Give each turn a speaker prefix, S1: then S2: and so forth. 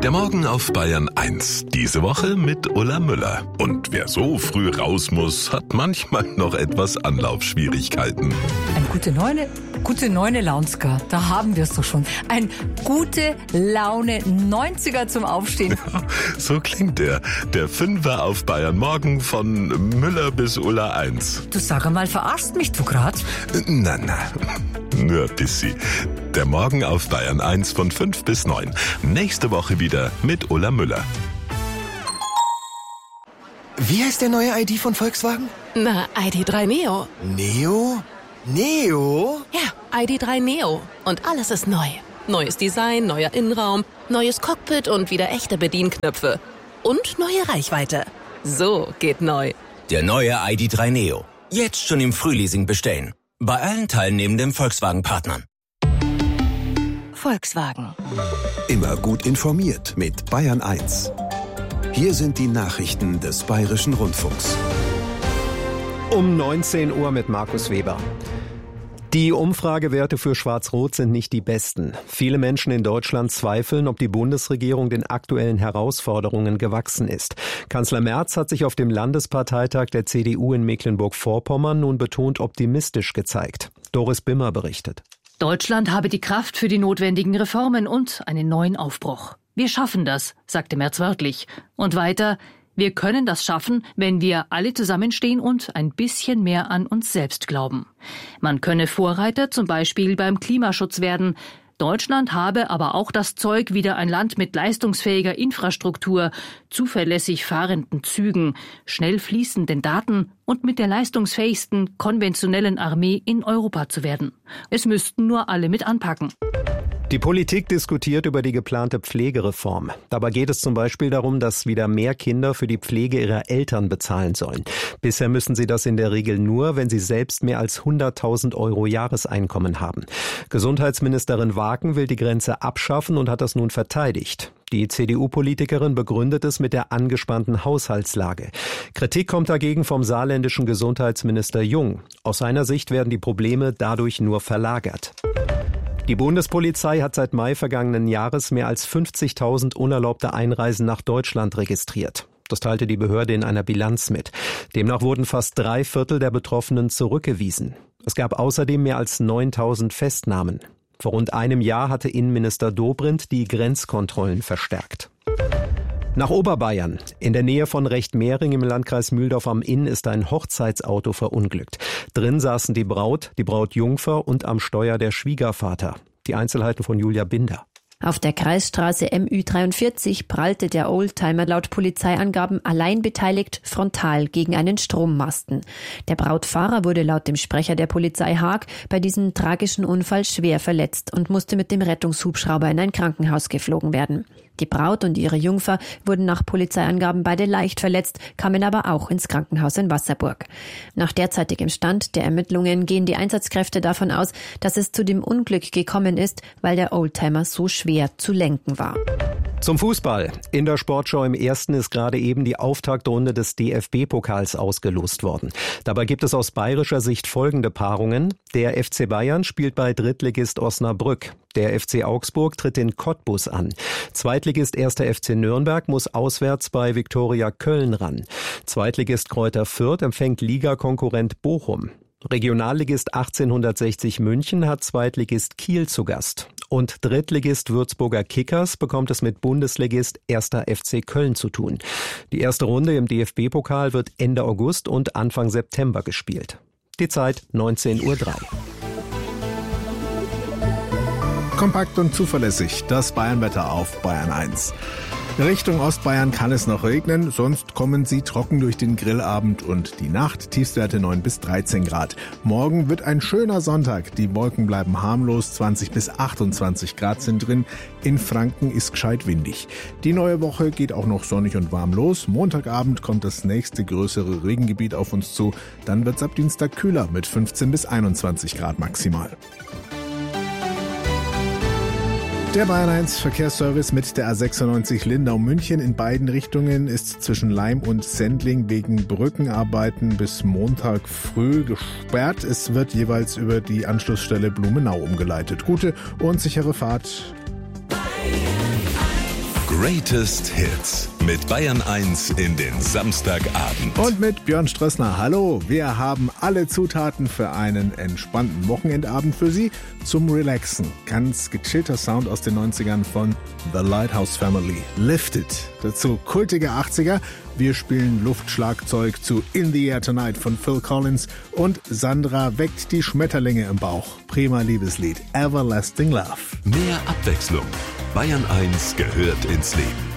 S1: Der Morgen auf Bayern 1. Diese Woche mit Ulla Müller. Und wer so früh raus muss, hat manchmal noch etwas Anlaufschwierigkeiten.
S2: Ein gute Neune Launska, da haben wir es doch schon. Ein gute Laune 90er zum Aufstehen.
S1: So klingt der Fünfer auf Bayern Morgen von Müller bis Ulla 1.
S2: Du sag einmal, verarschst mich du grad?
S1: Na, nur ein bisschen. Der Morgen auf Bayern 1 von 5 bis 9. Nächste Woche wieder mit Ulla Müller.
S3: Wie heißt der neue ID von Volkswagen?
S4: Na, ID.3 Neo.
S3: Neo? Neo?
S4: Ja, ID.3 Neo. Und alles ist neu. Neues Design, neuer Innenraum, neues Cockpit und wieder echte Bedienknöpfe. Und neue Reichweite. So geht neu.
S5: Der neue ID.3 Neo. Jetzt schon im Frühleasing bestellen. Bei allen teilnehmenden Volkswagen-Partnern.
S4: Volkswagen.
S6: Immer gut informiert mit Bayern 1. Hier sind die Nachrichten des Bayerischen Rundfunks.
S7: Um 19 Uhr mit Markus Weber. Die Umfragewerte für Schwarz-Rot sind nicht die besten. Viele Menschen in Deutschland zweifeln, ob die Bundesregierung den aktuellen Herausforderungen gewachsen ist. Kanzler Merz hat sich auf dem Landesparteitag der CDU in Mecklenburg-Vorpommern nun betont optimistisch gezeigt. Doris Bimmer berichtet.
S8: Deutschland habe die Kraft für die notwendigen Reformen und einen neuen Aufbruch. Wir schaffen das, sagte Merz wörtlich. Und weiter: Wir können das schaffen, wenn wir alle zusammenstehen und ein bisschen mehr an uns selbst glauben. Man könne Vorreiter zum Beispiel beim Klimaschutz werden. Deutschland habe aber auch das Zeug, wieder ein Land mit leistungsfähiger Infrastruktur, zuverlässig fahrenden Zügen, schnell fließenden Daten und mit der leistungsfähigsten konventionellen Armee in Europa zu werden. Es müssten nur alle mit anpacken.
S7: Die Politik diskutiert über die geplante Pflegereform. Dabei geht es zum Beispiel darum, dass wieder mehr Kinder für die Pflege ihrer Eltern bezahlen sollen. Bisher müssen sie das in der Regel nur, wenn sie selbst mehr als 100.000 € Jahreseinkommen haben. Gesundheitsministerin Waken will die Grenze abschaffen und hat das nun verteidigt. Die CDU-Politikerin begründet es mit der angespannten Haushaltslage. Kritik kommt dagegen vom saarländischen Gesundheitsminister Jung. Aus seiner Sicht werden die Probleme dadurch nur verlagert. Die Bundespolizei hat seit Mai vergangenen Jahres mehr als 50.000 unerlaubte Einreisen nach Deutschland registriert. Das teilte die Behörde in einer Bilanz mit. Demnach wurden fast 3/4 der Betroffenen zurückgewiesen. Es gab außerdem mehr als 9.000 Festnahmen. Vor rund einem Jahr hatte Innenminister Dobrindt die Grenzkontrollen verstärkt. Nach Oberbayern. In der Nähe von Rechtmehring im Landkreis Mühldorf am Inn ist ein Hochzeitsauto verunglückt. Drin saßen die Brautjungfer und am Steuer der Schwiegervater. Die Einzelheiten von Julia Binder.
S9: Auf der Kreisstraße MÜ43 prallte der Oldtimer laut Polizeiangaben allein beteiligt frontal gegen einen Strommasten. Der Brautfahrer wurde laut dem Sprecher der Polizei Haag bei diesem tragischen Unfall schwer verletzt und musste mit dem Rettungshubschrauber in ein Krankenhaus geflogen werden. Die Braut und ihre Jungfer wurden nach Polizeiangaben beide leicht verletzt, kamen aber auch ins Krankenhaus in Wasserburg. Nach derzeitigem Stand der Ermittlungen gehen die Einsatzkräfte davon aus, dass es zu dem Unglück gekommen ist, weil der Oldtimer so schwer zu lenken war.
S7: Zum Fußball. In der Sportschau im Ersten ist gerade eben die Auftaktrunde des DFB-Pokals ausgelost worden. Dabei gibt es aus bayerischer Sicht folgende Paarungen. Der FC Bayern spielt bei Drittligist Osnabrück. Der FC Augsburg tritt in Cottbus an. Zweitligist 1. FC Nürnberg muss auswärts bei Viktoria Köln ran. Zweitligist Greuther Fürth empfängt Ligakonkurrent Bochum. Regionalligist 1860 München hat Zweitligist Kiel zu Gast. Und Drittligist Würzburger Kickers bekommt es mit Bundesligist 1. FC Köln zu tun. Die erste Runde im DFB-Pokal wird Ende August und Anfang September gespielt. Die Zeit 19:03 Uhr.
S10: Kompakt und zuverlässig, das Bayernwetter auf Bayern 1. Richtung Ostbayern kann es noch regnen, sonst kommen sie trocken durch den Grillabend und die Nacht, Tiefstwerte 9 bis 13 Grad. Morgen wird ein schöner Sonntag, die Wolken bleiben harmlos, 20 bis 28 Grad sind drin. In Franken ist gescheit windig. Die neue Woche geht auch noch sonnig und warm los. Montagabend kommt das nächste größere Regengebiet auf uns zu. Dann wird's ab Dienstag kühler mit 15 bis 21 Grad maximal. Der Bayern 1 Verkehrsservice mit der A96 Lindau-München in beiden Richtungen ist zwischen Laim und Sendling wegen Brückenarbeiten bis Montag früh gesperrt. Es wird jeweils über die Anschlussstelle Blumenau umgeleitet. Gute und sichere Fahrt.
S1: Greatest Hits mit Bayern 1 in den Samstagabend.
S10: Und mit Björn Strössner. Hallo, wir haben alle Zutaten für einen entspannten Wochenendabend für Sie zum Relaxen. Ganz gechillter Sound aus den 90ern von The Lighthouse Family. Lifted. Dazu kultige 80er. Wir spielen Luftschlagzeug zu In the Air Tonight von Phil Collins und Sandra weckt die Schmetterlinge im Bauch. Prima Liebeslied. Everlasting Love.
S1: Mehr Abwechslung. Bayern 1 gehört ins Leben.